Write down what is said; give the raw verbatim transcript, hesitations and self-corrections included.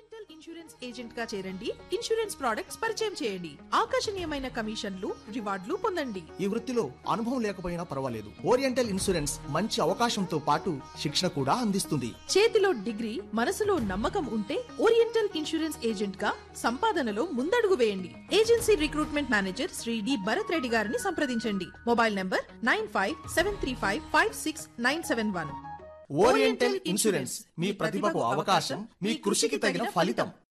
Oriental insurance agent గా చేరండి. Insurance products పరిచయం చేయండి. ఆకర్షణీయమైన కమిషన్లు, రివార్డులు పొందండి. ఈ వృత్తిలో అనుభవం లేకపోయినా పర్వాలేదు. ఓరియంటల్ ఇన్సూరెన్స్ మంచి అవకాశంతో పాటు శిక్షణ కూడా అందిస్తుంది. చేతిలో డిగ్రీ, మనసులో నమ్మకం ఉంటే ఓరియంటల్ ఇన్సూరెన్స్ ఏజెంట్ గా సంపాదనలో ముందడుగు వేయండి. Agency recruitment manager Shri D Bharat Reddy గారిని సంప్రదించండి. Mobile number nine five seven three five five six nine seven one. Oriental insurance, మీ ప్రతిభకు అవకాశం, మీ కృషికి తగిన ఫలితం.